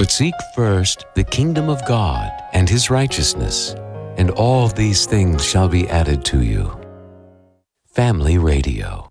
But seek first the kingdom of God and His righteousness, and all these things shall be added to you. Family Radio.